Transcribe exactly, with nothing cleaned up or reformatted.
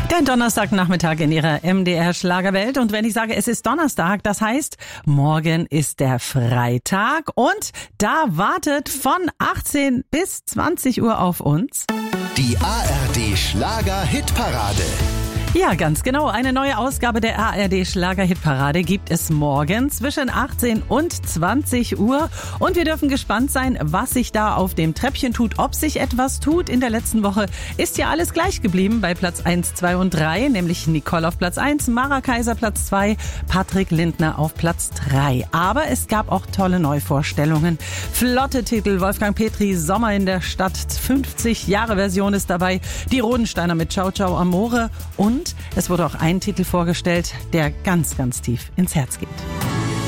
Der Donnerstagnachmittag in Ihrer M D R Schlagerwelt. Und wenn ich sage, es ist Donnerstag, das heißt, morgen ist der Freitag und da wartet von achtzehn bis zwanzig Uhr auf uns die A R D Schlager-Hitparade. Ja, ganz genau. Eine neue Ausgabe der A R D Schlager-Hitparade gibt es morgen zwischen achtzehn und zwanzig Uhr. Und wir dürfen gespannt sein, was sich da auf dem Treppchen tut, ob sich etwas tut. In der letzten Woche ist ja alles gleich geblieben bei Platz eins, zwei und drei, nämlich Nicole auf Platz eins, Mara Kaiser Platz zwei, Patrick Lindner auf Platz drei. Aber es gab auch tolle Neuvorstellungen. Flotte Titel, Wolfgang Petri, Sommer in der Stadt, fünfzig Jahre Version ist dabei, die Rodensteiner mit Ciao Ciao Amore und es wurde auch ein Titel vorgestellt, der ganz, ganz tief ins Herz geht.